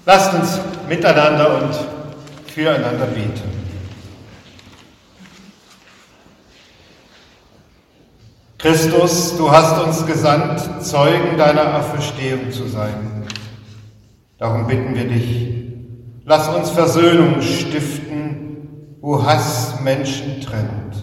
Lasst uns miteinander und füreinander beten. Christus, du hast uns gesandt, Zeugen deiner Auferstehung zu sein. Darum bitten wir dich, lass uns Versöhnung stiften, wo Hass Menschen trennt,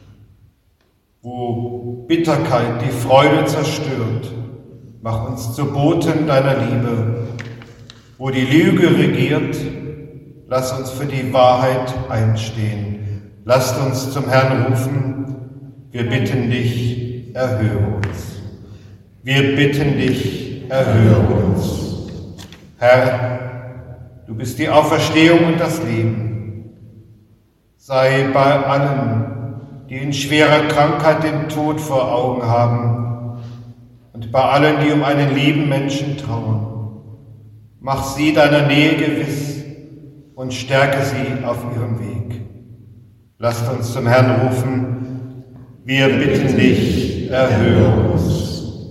wo Bitterkeit die Freude zerstört. Mach uns zu Boten deiner Liebe. Wo die Lüge regiert, lass uns für die Wahrheit einstehen. Lasst uns zum Herrn rufen. Wir bitten dich, erhöre uns. Wir bitten dich, erhöre uns. Herr, du bist die Auferstehung und das Leben. Sei bei allen, die in schwerer Krankheit den Tod vor Augen haben, und bei allen, die um einen lieben Menschen trauern. Mach sie deiner Nähe gewiss und stärke sie auf ihrem Weg. Lasst uns zum Herrn rufen. Wir bitten dich, erhöre uns.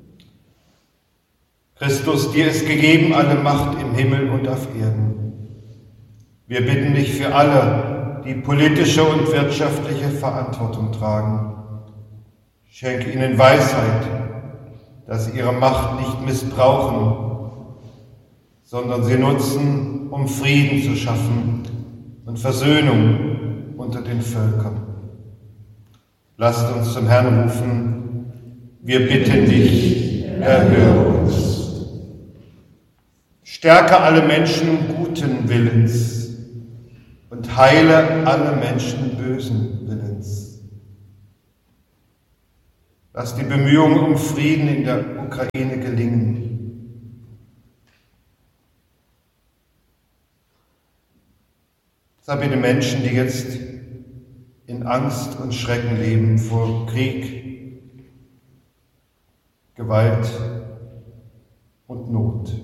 Christus, dir ist gegeben alle Macht im Himmel und auf Erden. Wir bitten dich für alle, die politische und wirtschaftliche Verantwortung tragen. Schenke ihnen Weisheit, dass sie ihre Macht nicht missbrauchen, sondern sie nutzen, um Frieden zu schaffen und Versöhnung unter den Völkern. Lasst uns zum Herrn rufen. Wir bitten dich, erhöre uns. Stärke alle Menschen guten Willens und heile alle Menschen bösen Willens. Lass die Bemühungen um Frieden in der Ukraine gelingen. Sei bitte Menschen, die jetzt in Angst und Schrecken leben vor Krieg, Gewalt und Not.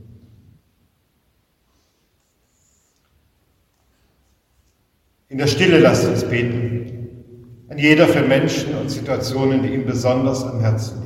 In der Stille lasst uns beten, ein jeder für Menschen und Situationen, die ihm besonders am Herzen liegen.